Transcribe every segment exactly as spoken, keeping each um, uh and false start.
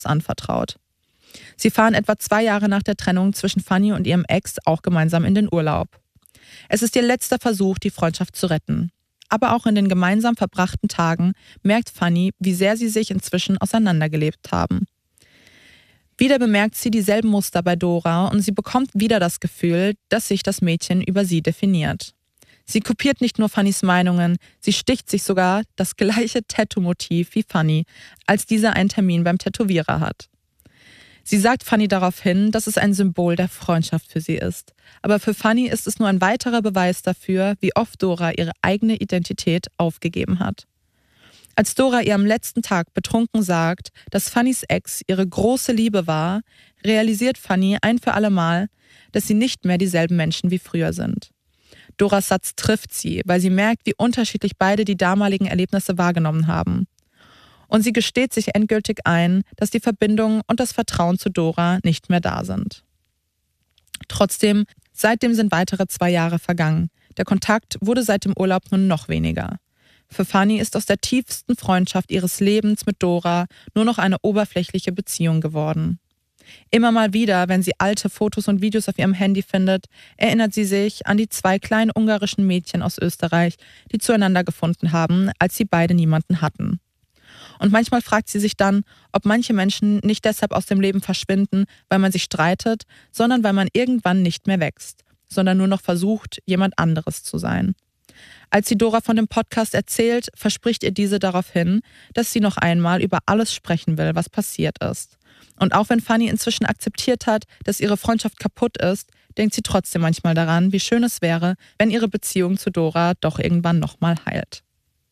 anvertraut. Sie fahren etwa zwei Jahre nach der Trennung zwischen Fanny und ihrem Ex auch gemeinsam in den Urlaub. Es ist ihr letzter Versuch, die Freundschaft zu retten. Aber auch in den gemeinsam verbrachten Tagen merkt Fanny, wie sehr sie sich inzwischen auseinandergelebt haben. Wieder bemerkt sie dieselben Muster bei Dora und sie bekommt wieder das Gefühl, dass sich das Mädchen über sie definiert. Sie kopiert nicht nur Fannys Meinungen, sie sticht sich sogar das gleiche Tattoo-Motiv wie Fanny, als diese einen Termin beim Tätowierer hat. Sie sagt Fanny daraufhin, dass es ein Symbol der Freundschaft für sie ist. Aber für Fanny ist es nur ein weiterer Beweis dafür, wie oft Dora ihre eigene Identität aufgegeben hat. Als Dora ihr am letzten Tag betrunken sagt, dass Fannys Ex ihre große Liebe war, realisiert Fanny ein für alle Mal, dass sie nicht mehr dieselben Menschen wie früher sind. Doras Satz trifft sie, weil sie merkt, wie unterschiedlich beide die damaligen Erlebnisse wahrgenommen haben. Und sie gesteht sich endgültig ein, dass die Verbindung und das Vertrauen zu Dora nicht mehr da sind. Trotzdem, seitdem sind weitere zwei Jahre vergangen. Der Kontakt wurde seit dem Urlaub nun noch weniger. Für Fanny ist aus der tiefsten Freundschaft ihres Lebens mit Dora nur noch eine oberflächliche Beziehung geworden. Immer mal wieder, wenn sie alte Fotos und Videos auf ihrem Handy findet, erinnert sie sich an die zwei kleinen ungarischen Mädchen aus Österreich, die zueinander gefunden haben, als sie beide niemanden hatten. Und manchmal fragt sie sich dann, ob manche Menschen nicht deshalb aus dem Leben verschwinden, weil man sich streitet, sondern weil man irgendwann nicht mehr wächst, sondern nur noch versucht, jemand anderes zu sein. Als sie Dora von dem Podcast erzählt, verspricht ihr diese darauf hin, dass sie noch einmal über alles sprechen will, was passiert ist. Und auch wenn Fanny inzwischen akzeptiert hat, dass ihre Freundschaft kaputt ist, denkt sie trotzdem manchmal daran, wie schön es wäre, wenn ihre Beziehung zu Dora doch irgendwann nochmal heilt.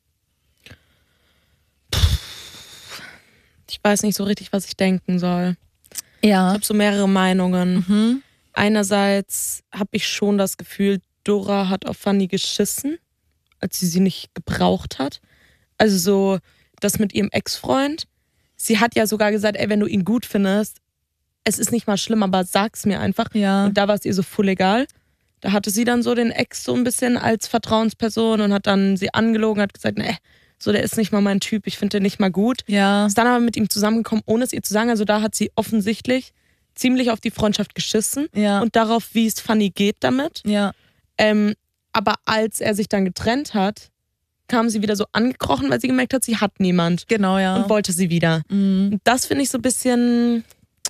Ich weiß nicht so richtig, was ich denken soll. Ja. Ich habe so mehrere Meinungen. Mhm. Einerseits habe ich schon das Gefühl, Dora hat auf Fanny geschissen, als sie sie nicht gebraucht hat. Also so das mit ihrem Ex-Freund. Sie hat ja sogar gesagt, ey, wenn du ihn gut findest, es ist nicht mal schlimm, aber sag's mir einfach. Ja. Und da war es ihr so voll egal. Da hatte sie dann so den Ex so ein bisschen als Vertrauensperson und hat dann sie angelogen, hat gesagt, ne, so der ist nicht mal mein Typ, ich finde den nicht mal gut. Ja. Ist dann aber mit ihm zusammengekommen, ohne es ihr zu sagen. Also da hat sie offensichtlich ziemlich auf die Freundschaft geschissen Ja. und darauf, wie es Fanny geht damit. Ja. Ähm, aber als er sich dann getrennt hat, kam sie wieder so angekrochen, weil sie gemerkt hat, sie hat niemand. Genau, ja. Und wollte sie wieder. Mhm. Und das finde ich so ein bisschen...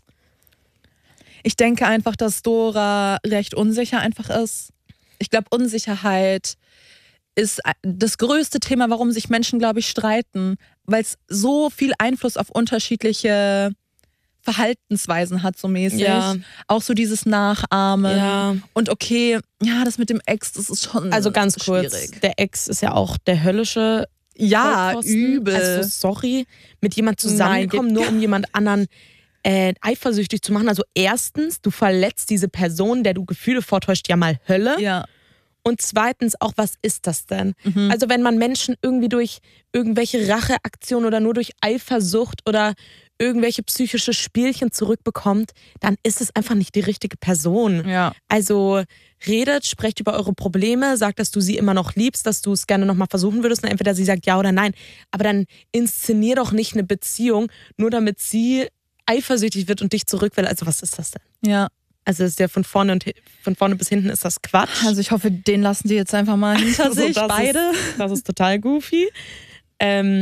Ich denke einfach, dass Dora recht unsicher einfach ist. Ich glaube, Unsicherheit ist das größte Thema, warum sich Menschen, glaube ich, streiten, weil es so viel Einfluss auf unterschiedliche Verhaltensweisen hat, so mäßig. Ja. Auch so dieses Nachahmen. Ja. Und okay, ja, das mit dem Ex, das ist schon Also ganz schwierig. kurz, der Ex ist ja auch der höllische Ja, Vollpfosten. übel. Also sorry, mit jemand zusammengekommen, Nein, nur um jemand anderen äh, eifersüchtig zu machen. Also erstens, du verletzt diese Person, der du Gefühle vortäuscht, ja mal Hölle. Ja. Und zweitens auch, was ist das denn? Mhm. Also wenn man Menschen irgendwie durch irgendwelche Racheaktionen oder nur durch Eifersucht oder irgendwelche psychische Spielchen zurückbekommt, dann ist es einfach nicht die richtige Person. Ja. Also redet, sprecht über eure Probleme, sagt, dass du sie immer noch liebst, dass du es gerne nochmal versuchen würdest und entweder sie sagt ja oder nein. Aber dann inszenier doch nicht eine Beziehung, nur damit sie eifersüchtig wird und dich zurück will. Also was ist das denn? Ja. Also ist ja von vorne und von vorne bis hinten ist das Quatsch. Also ich hoffe, den lassen die jetzt einfach mal hinter Also sich, das beide. Ist, das ist total goofy. Ähm,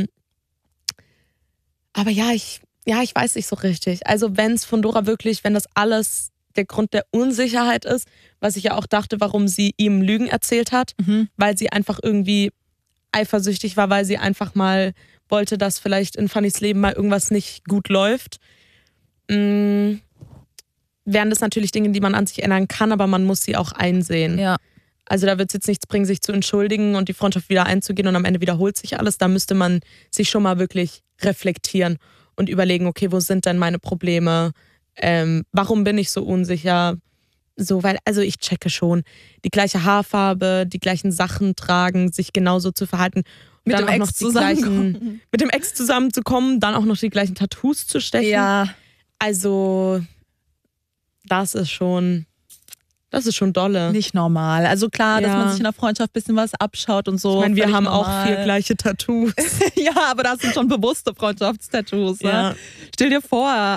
aber ja, ich, ja, ich weiß nicht so richtig. Also wenn es von Dora wirklich, wenn das alles der Grund der Unsicherheit ist, was ich ja auch dachte, warum sie ihm Lügen erzählt hat, Mhm. weil sie einfach irgendwie eifersüchtig war, weil sie einfach mal wollte, dass vielleicht in Fannys Leben mal irgendwas nicht gut läuft. Mhm. Wären das natürlich Dinge, die man an sich ändern kann, aber man muss sie auch einsehen. Ja. Also da wird es jetzt nichts bringen, sich zu entschuldigen und die Freundschaft wieder einzugehen und am Ende wiederholt sich alles. Da müsste man sich schon mal wirklich reflektieren und überlegen, okay, wo sind denn meine Probleme? Ähm, warum bin ich so unsicher? So, weil, also ich checke schon, die gleiche Haarfarbe, die gleichen Sachen tragen, sich genauso zu verhalten. Und Mit dann dem auch Ex noch die gleichen, zusammenkommen. mit dem Ex zusammenzukommen, dann auch noch die gleichen Tattoos zu stechen. Ja. Also, das ist schon Das ist schon dolle. Nicht normal. Also klar, dass Ja. man sich in der Freundschaft ein bisschen was abschaut und so. Ich meine, wir völlig haben normal. auch vier gleiche Tattoos. Ja, aber das sind schon bewusste Freundschaftstattoos. Ja. Ne? Stell dir vor,